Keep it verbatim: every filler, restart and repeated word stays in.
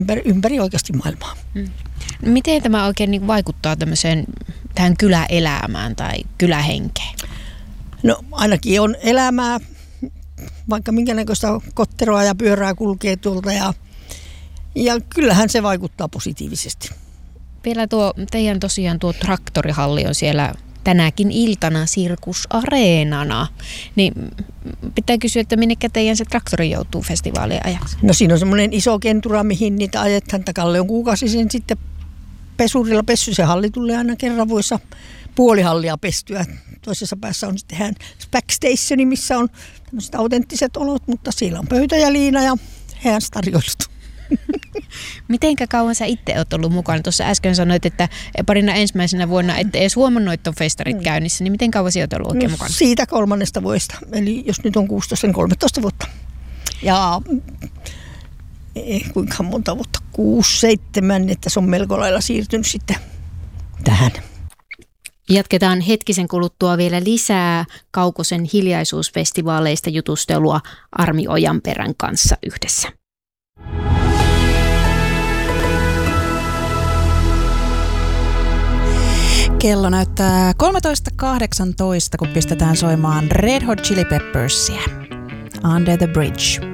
ympäri, ympäri oikeasti maailmaa. Hmm. Miten tämä oikein niin vaikuttaa tämmöiseen tähän kyläelämään tai kylähenkeen? No ainakin on elämää, vaikka minkä näköistä kotteroa ja pyörää kulkee tuolta ja, ja kyllähän se vaikuttaa positiivisesti. Vielä tuo teidän tosiaan tuo traktorihalli on siellä tänäkin iltana Sirkusareenana, niin pitää kysyä, että minnekä teidän se traktori joutuu festivaalien ajaksi? No siinä on semmoinen iso kentura, mihin niitä ajetaan. Kalle on kuukausisen sitten pesurilla pessy. Se halli tulee aina kerran vuodessa puoli hallia pestyä. Toisessa päässä on sitten hän backstationi, missä on tämmöiset autenttiset olot, mutta siellä on pöytä ja liina ja hän tarjoilut. Mitenkä kauan sä itse oot ollut mukana? Tuossa äsken sanoit, että parina ensimmäisenä vuonna ette edes huomannut, että on festarit mm. käynnissä, niin miten kauan sä oot ollut oikein no, mukana? Siitä kolmannesta vuodesta, eli jos nyt on kuusitoista, niin kolmetoista vuotta. Ja eh, kuinka monta vuotta? Kuusi, seitsemän, että se on melko lailla siirtynyt sitten tähän. Jatketaan hetkisen kuluttua vielä lisää Kaukosen hiljaisuusfestivaaleista jutustelua Armi Ojanperän kanssa yhdessä. Kello näyttää kolmetoista kahdeksantoista, kun pistetään soimaan Red Hot Chili Peppersia. Under the Bridge.